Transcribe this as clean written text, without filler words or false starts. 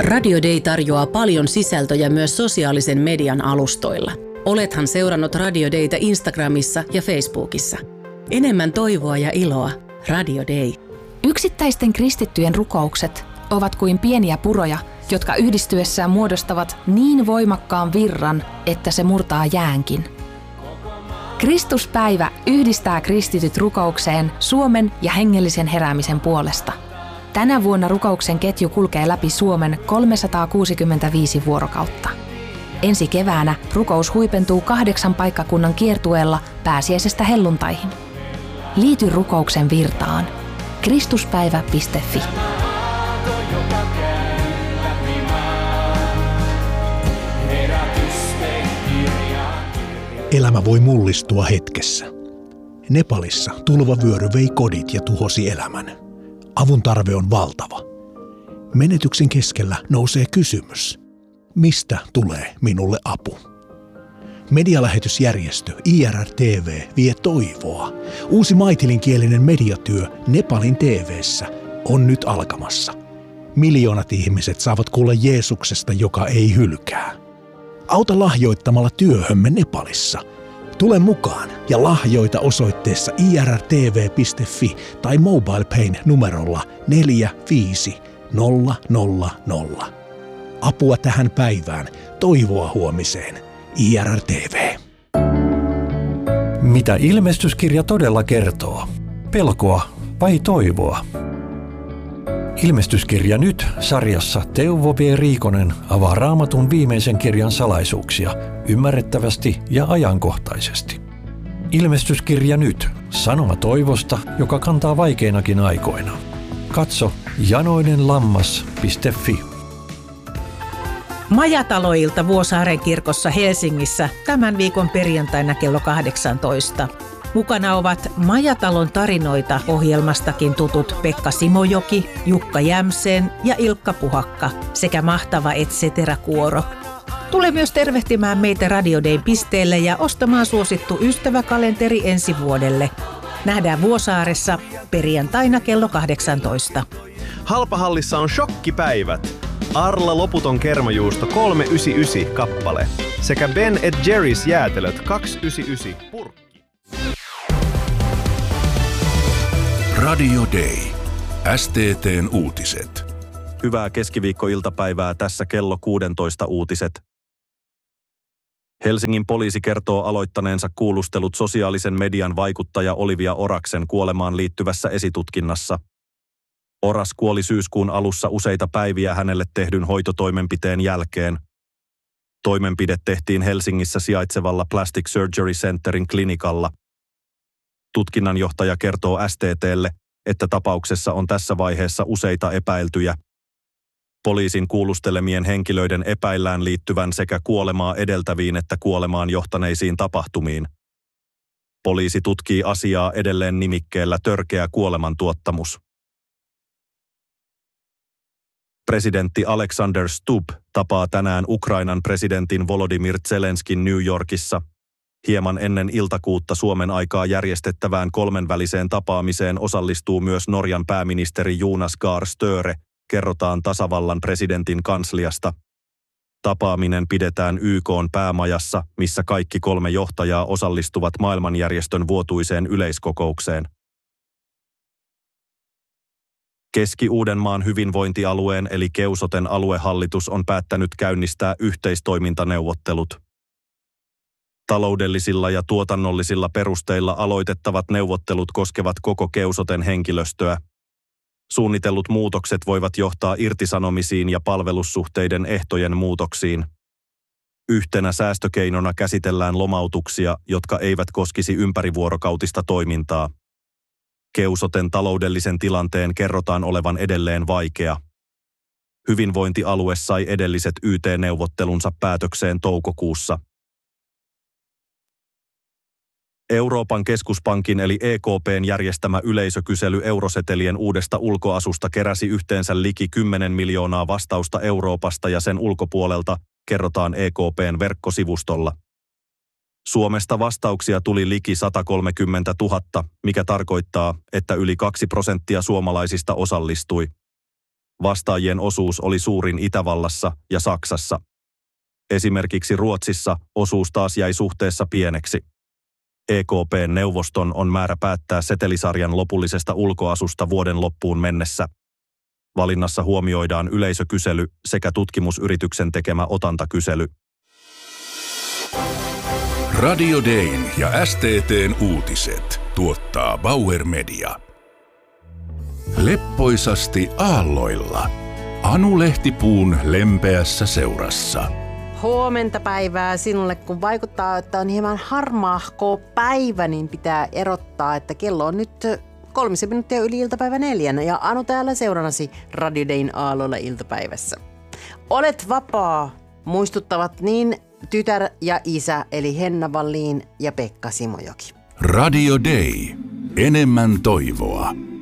Radio Day tarjoaa paljon sisältöjä myös sosiaalisen median alustoilla. Olethan seurannut Radio Daytä Instagramissa ja Facebookissa. Enemmän toivoa ja iloa. Radio Day. Yksittäisten kristittyjen rukoukset ovat kuin pieniä puroja, jotka yhdistyessään muodostavat niin voimakkaan virran, että se murtaa jäänkin. Kristuspäivä yhdistää kristityt rukoukseen Suomen ja hengellisen heräämisen puolesta. Tänä vuonna rukouksen ketju kulkee läpi Suomen 365 vuorokautta. Ensi keväänä rukous huipentuu 8 paikkakunnan kiertueella pääsiäisestä helluntaihin. Liity rukouksen virtaan. Kristuspäivä.fi. Elämä voi mullistua hetkessä. Nepalissa tulvavyöry vei kodit ja tuhosi elämän. Avun tarve on valtava. Menetyksen keskellä nousee kysymys. Mistä tulee minulle apu? Medialähetysjärjestö IRR-TV vie toivoa. Uusi maitilinkielinen mediatyö Nepalin TV:ssä on nyt alkamassa. Miljoonat ihmiset saavat kuulla Jeesuksesta, joka ei hylkää. Auta lahjoittamalla työhömme Nepalissa. Tule mukaan ja lahjoita osoitteessa irrtv.fi tai MobilePayn numerolla 45000. Apua tähän päivään, toivoa huomiseen. IRR-TV. Mitä ilmestyskirja todella kertoo? Pelkoa vai toivoa? Ilmestyskirja nyt -sarjassa Teuvo V. Riikonen avaa Raamatun viimeisen kirjan salaisuuksia ymmärrettävästi ja ajankohtaisesti. Ilmestyskirja nyt -sanoma toivosta, joka kantaa vaikeinakin aikoina. Katso janoinenlammas.fi. Majataloilta Vuosaaren kirkossa Helsingissä tämän viikon perjantaina kello 18. Mukana ovat Majatalon tarinoita -ohjelmastakin tutut Pekka Simojoki, Jukka Jämseen ja Ilkka Puhakka sekä mahtava ETC-kuoro. Tule myös tervehtimään meitä Radio Dayn pisteelle ja ostamaan suosittu ystäväkalenteri ensi vuodelle. Nähdään Vuosaaressa perjantaina kello 18. Halpahallissa on shokkipäivät. Arla loputon kermajuusto 3,99 kappale sekä Ben & Jerry's jäätelöt 2,99 purkki. Radio Day. STT:n uutiset. Hyvää keskiviikkoiltapäivää, tässä kello 16 uutiset. Helsingin poliisi kertoo aloittaneensa kuulustelut sosiaalisen median vaikuttaja Olivia Oraksen kuolemaan liittyvässä esitutkinnassa. Oras kuoli syyskuun alussa useita päiviä hänelle tehdyn hoitotoimenpiteen jälkeen. Toimenpide tehtiin Helsingissä sijaitsevalla Plastic Surgery Centerin klinikalla. Tutkinnanjohtaja kertoo STT:lle, että tapauksessa on tässä vaiheessa useita epäiltyjä. Poliisin kuulustelemien henkilöiden epäillään liittyvän sekä kuolemaa edeltäviin että kuolemaan johtaneisiin tapahtumiin. Poliisi tutkii asiaa edelleen nimikkeellä törkeä kuolemantuottamus. Presidentti Alexander Stubb tapaa tänään Ukrainan presidentin Volodymyr Zelenskin New Yorkissa. Hieman ennen iltakuutta Suomen aikaa järjestettävään 3-väliseen tapaamiseen osallistuu myös Norjan pääministeri Jonas Gahr Støre, kerrotaan tasavallan presidentin kansliasta. Tapaaminen pidetään YK:n päämajassa, missä kaikki 3 johtajaa osallistuvat maailmanjärjestön vuotuiseen yleiskokoukseen. Keski-Uudenmaan hyvinvointialueen eli Keusoten aluehallitus on päättänyt käynnistää yhteistoimintaneuvottelut. Taloudellisilla ja tuotannollisilla perusteilla aloitettavat neuvottelut koskevat koko Keusoten henkilöstöä. Suunnitellut muutokset voivat johtaa irtisanomisiin ja palvelussuhteiden ehtojen muutoksiin. Yhtenä säästökeinona käsitellään lomautuksia, jotka eivät koskisi ympärivuorokautista toimintaa. Keusoten taloudellisen tilanteen kerrotaan olevan edelleen vaikea. Hyvinvointialue sai edelliset YT-neuvottelunsa päätökseen toukokuussa. Euroopan keskuspankin eli EKP:n järjestämä yleisökysely eurosetelien uudesta ulkoasusta keräsi yhteensä liki 10 miljoonaa vastausta Euroopasta ja sen ulkopuolelta, kerrotaan EKP:n verkkosivustolla. Suomesta vastauksia tuli liki 130 000, mikä tarkoittaa, että yli 2% suomalaisista osallistui. Vastaajien osuus oli suurin Itävallassa ja Saksassa. Esimerkiksi Ruotsissa osuus taas jäi suhteessa pieneksi. EKP:n neuvoston on määrä päättää setelisarjan lopullisesta ulkoasusta vuoden loppuun mennessä. Valinnassa huomioidaan yleisökysely sekä tutkimusyrityksen tekemä otantakysely. Radio Dayn ja STT:n uutiset tuottaa Bauer Media. Leppoisasti aalloilla. Anu Lehtipuun lempeässä seurassa. Huomenta päivää sinulle, kun vaikuttaa, että on hieman harmaahko päivä, niin pitää erottaa, että kello on nyt 3 minuuttia yli iltapäivä 4 ja Anu täällä seurannasi Radio Dayn aalloilla iltapäivässä. Olet vapaa, muistuttavat niin tytär ja isä, eli Henna Wallin ja Pekka Simojoki. Radio Day. Enemmän toivoa.